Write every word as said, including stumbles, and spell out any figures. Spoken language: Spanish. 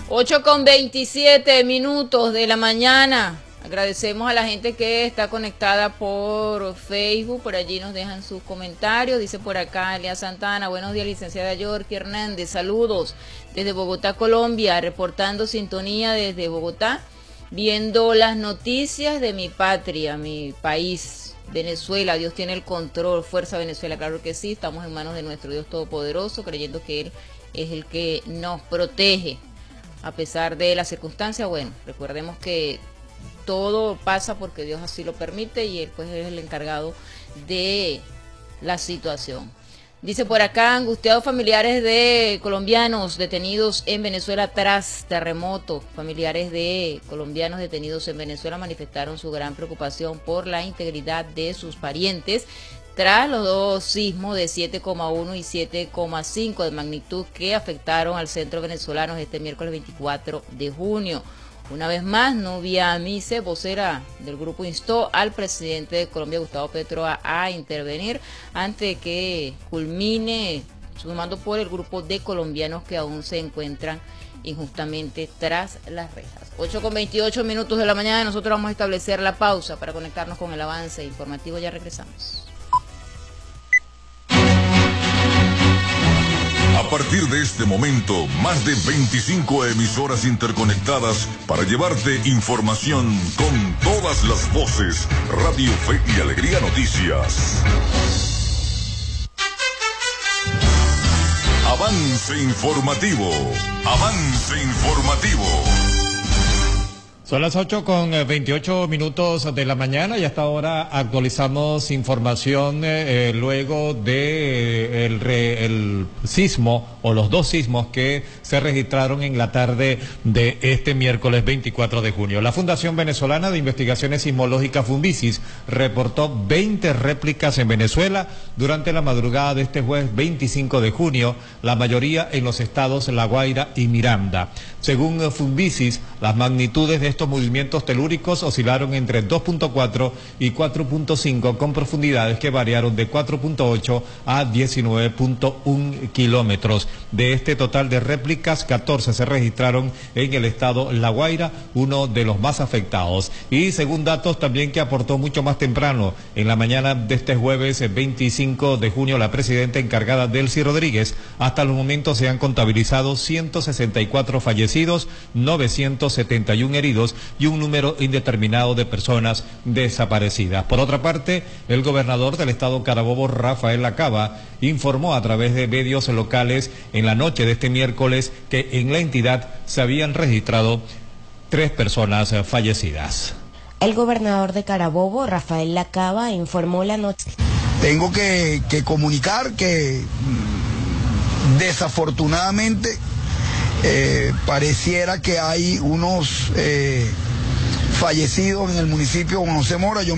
ocho con veintisiete minutos de la mañana. Agradecemos a la gente que está conectada por Facebook, por allí nos dejan sus comentarios. Dice por acá Elia Santana, buenos días licenciada Yorky Hernández, saludos desde Bogotá, Colombia, reportando sintonía desde Bogotá, viendo las noticias de mi patria, mi país, Venezuela. Dios tiene el control, fuerza Venezuela, claro que sí, estamos en manos de nuestro Dios Todopoderoso, creyendo que Él es el que nos protege. A pesar de las circunstancias, bueno, recordemos que todo pasa porque Dios así lo permite y Él pues es el encargado de la situación. Dice por acá, angustiados familiares de colombianos detenidos en Venezuela tras terremoto. Familiares de colombianos detenidos en Venezuela manifestaron su gran preocupación por la integridad de sus parientes tras los dos sismos de siete coma uno y siete coma cinco de magnitud que afectaron al centro venezolano este miércoles veinticuatro de junio. Una vez más, Nubia Mise, vocera del grupo, instó al presidente de Colombia, Gustavo Petro, a, a intervenir antes de que culmine su mando por el grupo de colombianos que aún se encuentran injustamente tras las rejas. ocho con veintiocho minutos de la mañana, nosotros vamos a establecer la pausa para conectarnos con el avance informativo. Ya regresamos. A partir de este momento, más de veinticinco emisoras interconectadas para llevarte información con todas las voces. Radio Fe y Alegría Noticias. Avance informativo. Avance informativo. Son las ocho con veintiocho minutos de la mañana y hasta ahora actualizamos información eh, luego de eh, el, re, el sismo o los dos sismos que se registraron en la tarde de este miércoles veinticuatro de junio. La Fundación Venezolana de Investigaciones Sismológicas Funvisis reportó veinte réplicas en Venezuela durante la madrugada de este jueves veinticinco de junio, la mayoría en los estados La Guaira y Miranda. Según Funvisis, las magnitudes de estos movimientos telúricos oscilaron entre dos punto cuatro y cuatro punto cinco con profundidades que variaron de cuatro punto ocho a diecinueve punto uno kilómetros. De este total de réplicas, catorce se registraron en el estado La Guaira, uno de los más afectados. Y según datos también que aportó mucho más temprano, en la mañana de este jueves veinticinco de junio, la presidenta encargada Delcy Rodríguez, hasta el momento se han contabilizado ciento sesenta y cuatro fallecidos, novecientos setenta y uno heridos y un número indeterminado de personas desaparecidas. Por otra parte, el gobernador del estado Carabobo, Rafael Lacaba, informó a través de medios locales en la noche de este miércoles que en la entidad se habían registrado tres personas fallecidas. El gobernador de Carabobo, Rafael Lacaba, informó la noche. Tengo que, que comunicar que desafortunadamente eh, pareciera que hay unos eh, fallecidos en el municipio de Juan José Mora. Yo